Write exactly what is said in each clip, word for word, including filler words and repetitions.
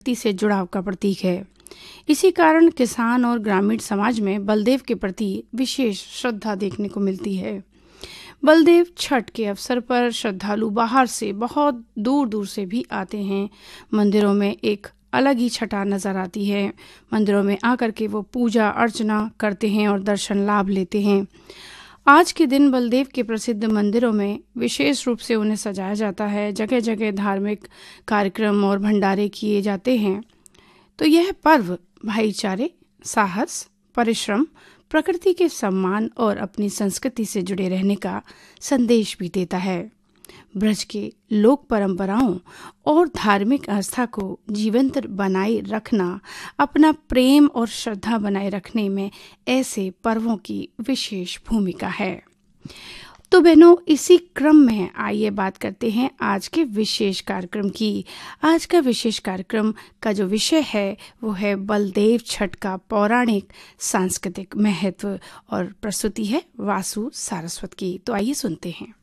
धरती से जुड़ाव का प्रतीक है। इसी कारण किसान और ग्रामीण समाज में बलदेव के प्रति विशेष श्रद्धा देखने को मिलती है। बलदेव छठ के अवसर पर श्रद्धालु बाहर से बहुत दूर दूर से भी आते हैं। मंदिरों में एक अलग ही छटा नजर आती है। मंदिरों में आकर के वो पूजा अर्चना करते हैं और दर्शन लाभ लेते हैं। आज के दिन बलदेव के प्रसिद्ध मंदिरों में विशेष रूप से उन्हें सजाया जाता है। जगह जगह धार्मिक कार्यक्रम और भंडारे किए जाते हैं। तो यह पर्व भाईचारे, साहस, परिश्रम, प्रकृति के सम्मान और अपनी संस्कृति से जुड़े रहने का संदेश भी देता है। ब्रज के लोक परंपराओं और धार्मिक आस्था को जीवंत बनाए रखना, अपना प्रेम और श्रद्धा बनाए रखने में ऐसे पर्वों की विशेष भूमिका है। तो बहनों, इसी क्रम में आइए बात करते हैं आज के विशेष कार्यक्रम की। आज का विशेष कार्यक्रम का जो विषय है वो है बलदेव छठ का पौराणिक सांस्कृतिक महत्व, और प्रस्तुति है वासु सारस्वत की। तो आइए सुनते हैं।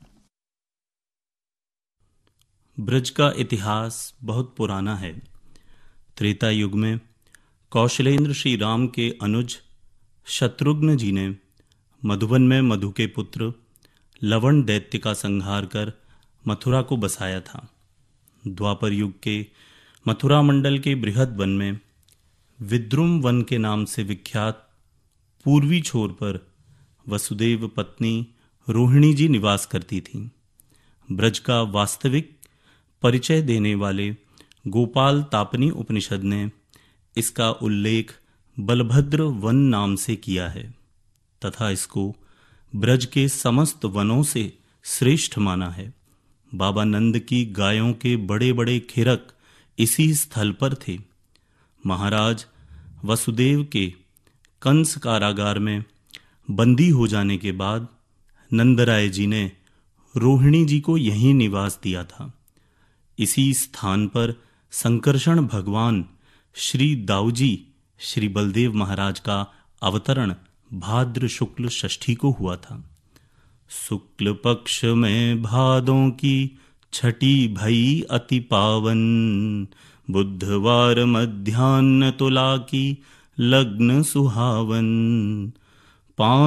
ब्रज का इतिहास बहुत पुराना है। त्रेता युग में कौशलेंद्र श्री राम के अनुज शत्रुघ्न जी ने मधुबन में मधु के पुत्र लवण दैत्य का संहार कर मथुरा को बसाया था। द्वापर युग के मथुरा मंडल के बृहद वन में विद्रुम वन के नाम से विख्यात पूर्वी छोर पर वसुदेव पत्नी रोहिणी जी निवास करती थीं। ब्रज का वास्तविक परिचय देने वाले गोपाल तापनी उपनिषद ने इसका उल्लेख बलभद्र वन नाम से किया है तथा इसको ब्रज के समस्त वनों से श्रेष्ठ माना है। बाबा नंद की गायों के बड़े बड़े खिरक इसी स्थल पर थे। महाराज वसुदेव के कंस कारागार में बंदी हो जाने के बाद नंदराय जी ने रोहिणी जी को यहीं निवास दिया था। इसी स्थान पर संकर्षण भगवान श्री दाऊजी श्री बलदेव महाराज का अवतरण भाद्र शुक्ल षष्ठी को हुआ था। शुक्ल पक्ष में भादों की छठी भई अति पावन, बुधवार मध्यान्ह तुला की लग्न सुहावन। पांच